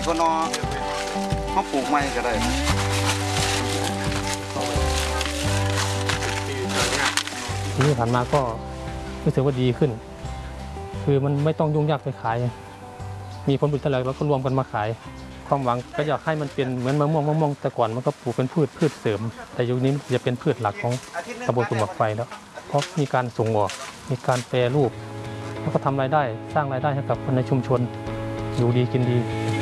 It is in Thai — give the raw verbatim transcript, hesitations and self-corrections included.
ก็นอเขาปลูกไม้ก็ได้ทีนี้ผ่านมาก็รู้สึกว่าดีขึ้นคือมันไม่ต้องยุ่งยากไปขายมีผลผลิตเท่าไหร่เราก็รวมกันมาขายความหวังก็อยากให้มันเป็นเหมือนมะม่วงมะม่วงแต่ก่อนมันก็ปลูกเป็นพืชพืชเสริมแต่ยุคนี้จะเป็นพืชหลักของตำบลกุมภไฟแล้วเพราะมีการส่งออกมีการแปรรูปแล้วก็ทำรายได้สร้างรายได้ให้กับคนในชุมชนอยู่ดีกินดี